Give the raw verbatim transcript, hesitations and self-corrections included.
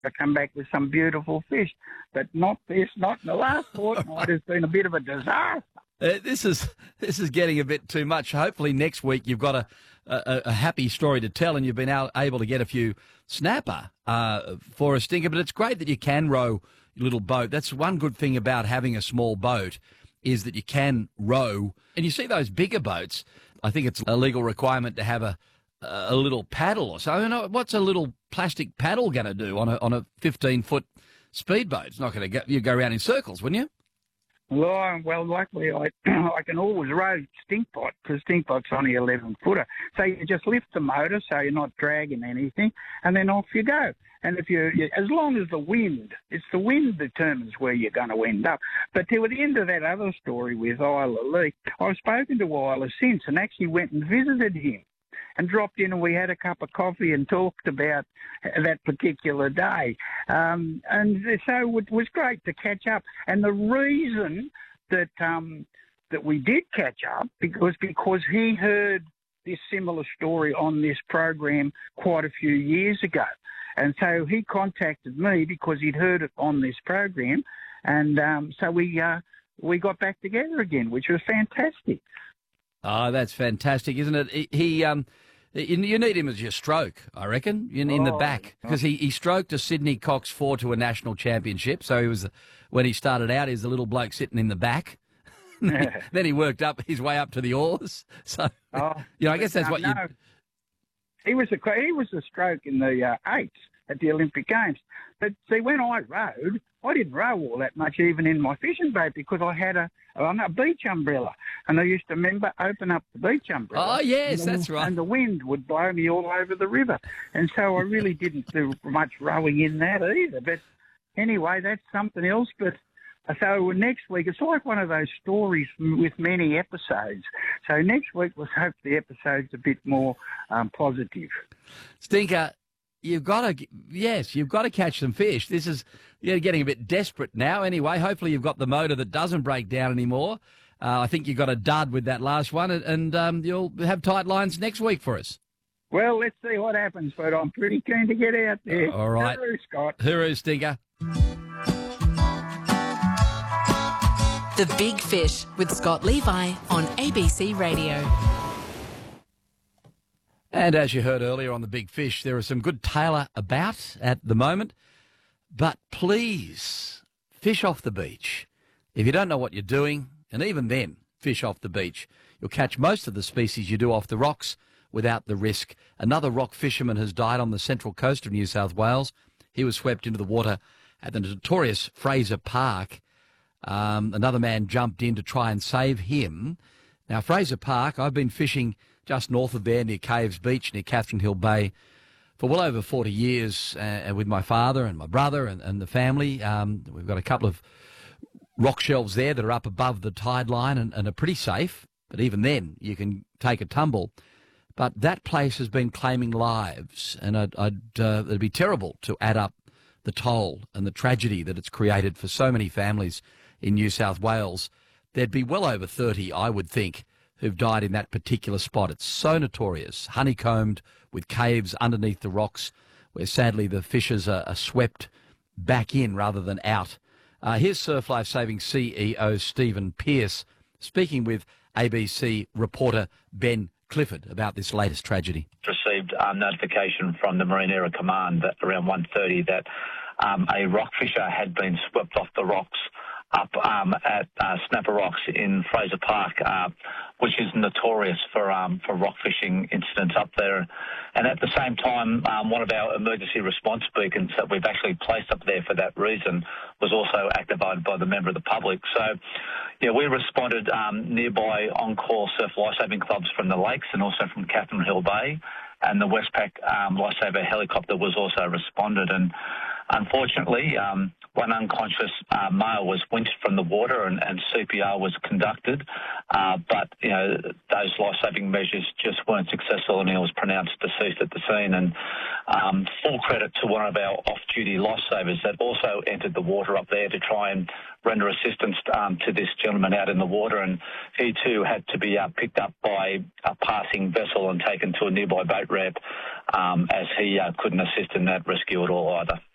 I come back with some beautiful fish. But not this, not in the last fortnight. It's been a bit of a disaster. Uh, this is this is getting a bit too much. Hopefully next week you've got a, a, a happy story to tell and you've been out, able to get a few snapper uh, for a stinker. But it's great that you can row your little boat. That's one good thing about having a small boat is that you can row. And you see those bigger boats, I think it's a legal requirement to have a a little paddle or so. I mean, what's a little plastic paddle going to do on a on a fifteen-foot speedboat? It's not going to go, you go around in circles, wouldn't you? Well, well, luckily I I can always row Stinkpot because Stinkpot's only eleven footer. So you just lift the motor so you're not dragging anything, and then off you go. And if you, as long as the wind, it's the wind determines where you're going to end up. But to the end of that other story with Isla Lee, I've spoken to Isla since and actually went and visited him and dropped in and we had a cup of coffee and talked about that particular day. Um, and so it was great to catch up. And the reason that um, that we did catch up was because he heard this similar story on this program quite a few years ago. And so he contacted me because he'd heard it on this program. And um, so we uh, we got back together again, which was fantastic. Oh, that's fantastic, isn't it? He, he um, you need him as your stroke, I reckon, in, in the Oh, back, because he, he stroked a Sydney Cox four to a national championship. So he was, when he started out, he was a little bloke sitting in the back. Then he worked up his way up to the oars. So, Oh, you know, I guess that's um, what you. no. He was a he was a stroke in the uh, eights at the Olympic Games. But see, when I rowed, I didn't row all that much, even in my fishing boat, because I had a, a beach umbrella, and I used to remember open up the beach umbrella. Oh yes, and, that's right. And the wind would blow me all over the river, and so I really didn't do much rowing in that either. But anyway, that's something else. But so next week, it's like one of those stories with many episodes. So next week, let's hope the episode's a bit more um, positive. Stinker, you've got to, yes, you've got to catch some fish. This is, you're getting a bit desperate now. Anyway, hopefully you've got the motor that doesn't break down anymore. Uh, I think you got a dud with that last one, and, and um, you'll have tight lines next week for us. Well, let's see what happens, but I'm pretty keen to get out there. All right. Hooroo, Scott. Hooroo, Stinker. The Big Fish with Scott Levi on A B C Radio. And as you heard earlier on The Big Fish, there are some good tailor about at the moment. But please, fish off the beach. If you don't know what you're doing, and even then, fish off the beach, you'll catch most of the species you do off the rocks without the risk. Another rock fisherman has died on the central coast of New South Wales. He was swept into the water at the notorious Fraser Park. Um, another man jumped in to try and save him. Now, Fraser Park, I've been fishing just north of there near Caves Beach, near Catherine Hill Bay, for well over forty years uh, with my father and my brother and, and the family. Um, we've got a couple of rock shelves there that are up above the tide line and, and are pretty safe, but even then you can take a tumble. But that place has been claiming lives, and I'd, I'd, uh, it'd be terrible to add up the toll and the tragedy that it's created for so many families in New South Wales. There'd be well over thirty, I would think, who've died in that particular spot. It's so notorious, honeycombed with caves underneath the rocks where sadly the fishers are, are swept back in rather than out. Uh, here's Surf Life Saving C E O Stephen Pearce speaking with A B C reporter Ben Clifford about this latest tragedy. Received um, notification from the Marine Area Command that around one thirty that um, a rock fisher had been swept off the rocks up um, at uh, Snapper Rocks in Fraser Park, uh, which is notorious for um, for rock fishing incidents up there. And at the same time, um, one of our emergency response beacons that we've actually placed up there for that reason was also activated by the member of the public. So, yeah, we responded um, nearby on-call surf lifesaving clubs from the lakes and also from Catherine Hill Bay, and the Westpac um, Lifesaver helicopter was also responded. And unfortunately, um, one unconscious uh, male was winched from the water and, and C P R was conducted, uh, but you know those life-saving measures just weren't successful, and he was pronounced deceased at the scene. And um, full credit to one of our off-duty lifesavers that also entered the water up there to try and render assistance um, to this gentleman out in the water, and he too had to be uh, picked up by a passing vessel and taken to a nearby boat ramp um, as he uh, couldn't assist in that rescue at all either.